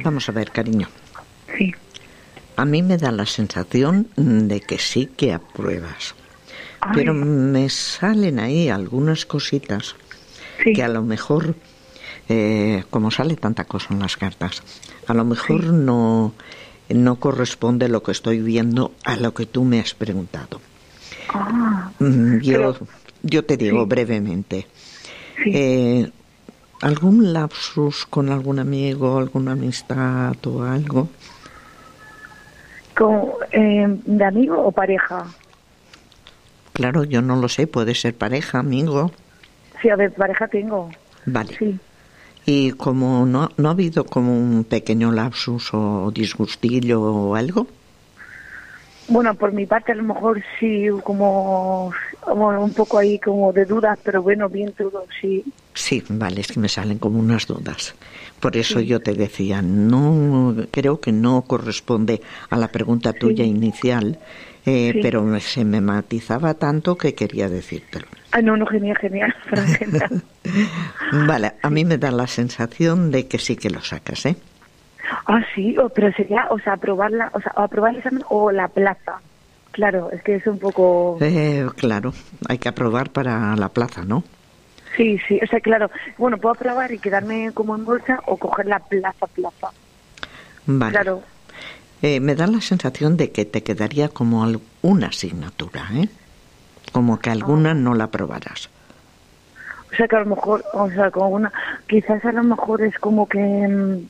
Vamos a ver, cariño. Sí. A mí me da la sensación de que sí que apruebas. Ay. Pero me salen ahí algunas cositas que a lo mejor, como sale tanta cosa en las cartas, a lo mejor no corresponde lo que estoy viendo a lo que tú me has preguntado. Yo te digo brevemente. Sí. ¿Algún lapsus con algún amigo, alguna amistad o algo? ¿De amigo o pareja? Claro, yo no lo sé, puede ser pareja, amigo. Sí, a ver, pareja tengo. Vale. Sí. ¿Y como no ha habido como un pequeño lapsus o disgustillo o algo? Bueno, por mi parte a lo mejor sí, como un poco ahí como de dudas, pero bueno, bien todo, sí. Sí, vale, es que me salen como unas dudas. Por eso yo te decía, no creo que no corresponde a la pregunta tuya inicial, pero se me matizaba tanto que quería decírtelo. No, genial. Vale, a mí me da la sensación de que sí que lo sacas, ¿eh? Sí, pero sería, aprobar el examen o la plaza. Claro, es que es un poco... Claro, hay que aprobar para la plaza, ¿no? Sí, claro. Bueno, puedo aprobar y quedarme como en bolsa o coger la plaza. Vale. Claro. Me da la sensación de que te quedaría como una asignatura, ¿eh? Como que alguna no la aprobarás. O sea, que a lo mejor, con una... Quizás a lo mejor es como que...